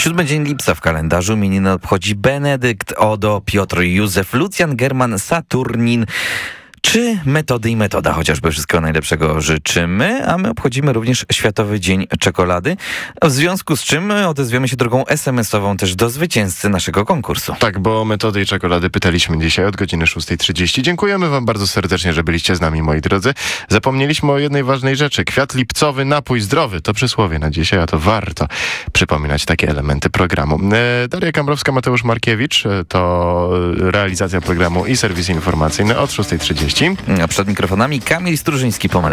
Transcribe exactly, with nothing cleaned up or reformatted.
Siódmy dzień lipca w kalendarzu. Imieniny obchodzi Benedykt, Odo, Piotr, Józef, Lucjan, German, Saturnin czy Metody i Metoda, chociażby wszystkiego najlepszego życzymy, a my obchodzimy również Światowy Dzień Czekolady, w związku z czym odezwiemy się drogą es em esową też do zwycięzcy naszego konkursu. Tak, bo o Metody i Czekolady pytaliśmy dzisiaj od godziny szóstej trzydzieści. Dziękujemy wam bardzo serdecznie, że byliście z nami, moi drodzy. Zapomnieliśmy o jednej ważnej rzeczy. Kwiat lipcowy, napój zdrowy. To przysłowie na dzisiaj, a to warto przypominać takie elementy programu. E, Daria Kambrowska, Mateusz Markiewicz. E, to realizacja programu i serwis informacyjny od szóstej trzydzieści. A przed mikrofonami Kamil Strużyński, Pomarańcz.